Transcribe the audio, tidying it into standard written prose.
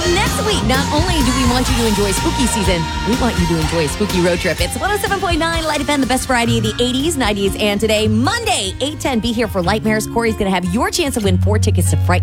next week, not only do we want you to enjoy spooky season, we want you to enjoy a spooky road trip. It's 107.9 Light FM, the best variety of the 80s, 90s, and today, Monday, 8:10. Be here for Lightmares. Corey's going to have your chance to win 4 tickets to Fright